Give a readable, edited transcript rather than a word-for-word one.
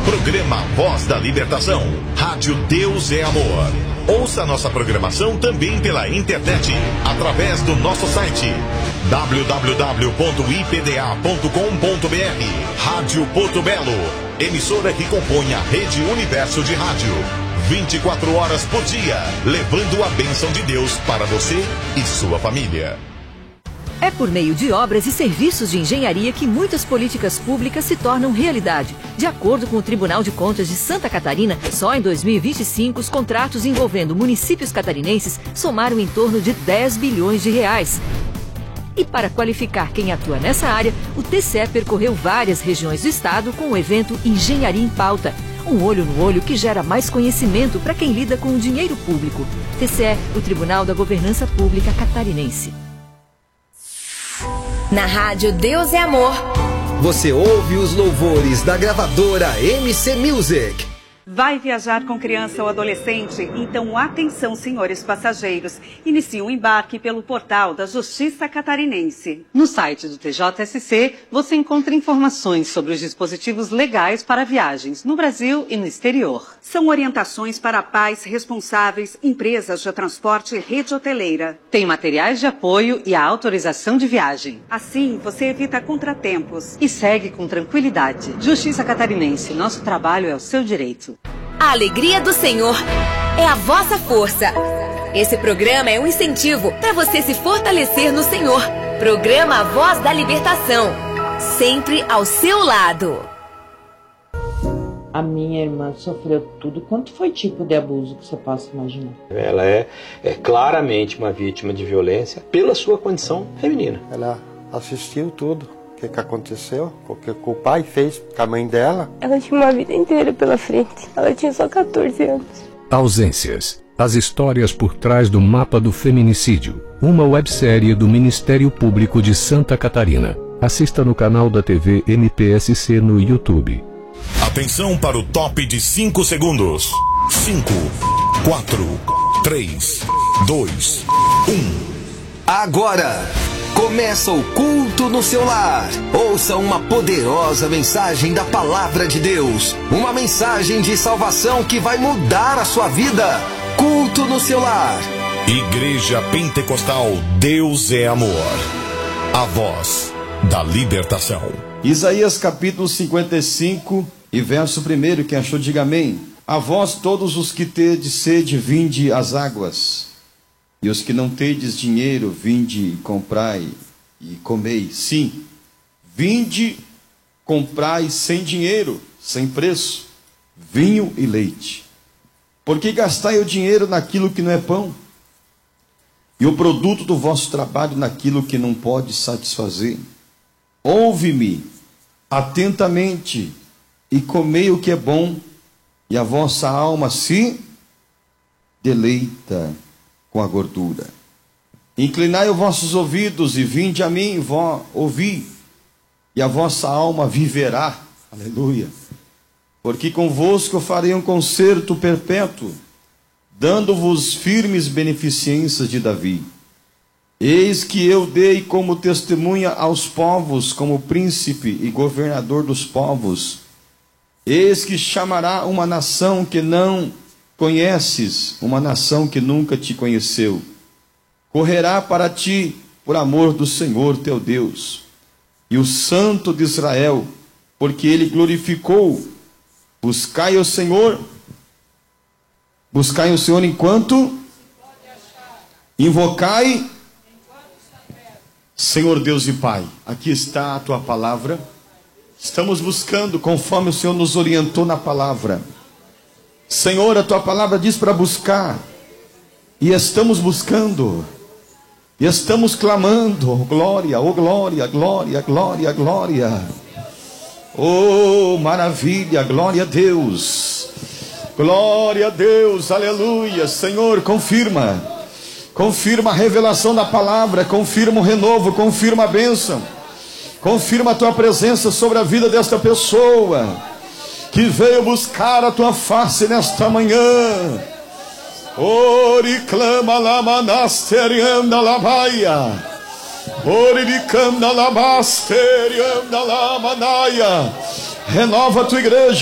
Programa Voz da Libertação. Rádio Deus é Amor. Ouça nossa programação também pela internet, através do nosso site www.ipda.com.br. Rádio Porto Belo, emissora que compõe a Rede Universo de Rádio. 24 horas por dia, levando a bênção de Deus para você e sua família. É por meio de obras e serviços de engenharia que muitas políticas públicas se tornam realidade. De acordo com o Tribunal de Contas de Santa Catarina, só em 2025 os contratos envolvendo municípios catarinenses somaram em torno de 10 bilhões de reais. E para qualificar quem atua nessa área, o TCE percorreu várias regiões do estado com o evento Engenharia em Pauta. Um olho no olho que gera mais conhecimento para quem lida com o dinheiro público. TCE, o Tribunal da Governança Pública Catarinense. Na Rádio Deus é Amor, você ouve os louvores da gravadora MC Music. Vai viajar com criança ou adolescente? Então atenção, senhores passageiros. Inicie o embarque pelo portal da Justiça Catarinense. No site do TJSC, você encontra informações sobre os dispositivos legais para viagens no Brasil e no exterior. São orientações para pais responsáveis, empresas de transporte e rede hoteleira. Tem materiais de apoio e a autorização de viagem. Assim, você evita contratempos. E segue com tranquilidade. Justiça Catarinense, nosso trabalho é o seu direito. A alegria do Senhor é a vossa força. Esse programa é um incentivo para você se fortalecer no Senhor. Programa Voz da Libertação, sempre ao seu lado. A minha irmã sofreu tudo quanto foi tipo de abuso que você possa imaginar. Ela é claramente uma vítima de violência pela sua condição feminina. Ela assistiu tudo. O que aconteceu, o que o pai fez com a mãe dela. Ela tinha uma vida inteira pela frente. Ela tinha só 14 anos. Ausências. As histórias por trás do mapa do feminicídio. Uma websérie do Ministério Público de Santa Catarina. Assista no canal da TV MPSC no YouTube. Atenção para o top de 5 segundos. 5, 4, 3, 2, 1. Agora! Começa o culto no seu lar. Ouça uma poderosa mensagem da Palavra de Deus. Uma mensagem de salvação que vai mudar a sua vida. Culto no seu lar. Igreja Pentecostal Deus é Amor. A voz da libertação. Isaías capítulo 55 e verso 1. Quem achou, diga amém. A vós todos os que tedes sede, vinde às águas. E os que não tendes dinheiro, vinde, comprai e comei. Sim, vinde, comprai sem dinheiro, sem preço, vinho e leite. Porque gastai o dinheiro naquilo que não é pão, e o produto do vosso trabalho naquilo que não pode satisfazer. Ouve-me atentamente e comei o que é bom, e a vossa alma se deleita com a gordura. Inclinai os vossos ouvidos e vinde a mim, ouvi, e a vossa alma viverá. Aleluia. Porque convosco farei um concerto perpétuo, dando-vos firmes beneficências de Davi. Eis que eu dei como testemunha aos povos, como príncipe e governador dos povos. Eis que chamará uma nação que não conheces, uma nação que nunca te conheceu. Correrá para ti por amor do Senhor teu Deus e o Santo de Israel, porque ele glorificou. Buscai o Senhor enquanto invocai. Senhor Deus e Pai, aqui está a tua palavra. Estamos buscando conforme o Senhor nos orientou na palavra. Senhor, a tua palavra diz para buscar, e estamos buscando, e estamos clamando, oh glória, oh glória, glória, glória, glória, oh maravilha, glória a Deus, aleluia. Senhor, confirma a revelação da palavra, confirma o renovo, confirma a bênção, confirma a tua presença sobre a vida desta pessoa que veio buscar a tua face nesta manhã. Ori clama la manasterianda la baia. Ori de canda la masterianda la manaia. Renova a tua igreja.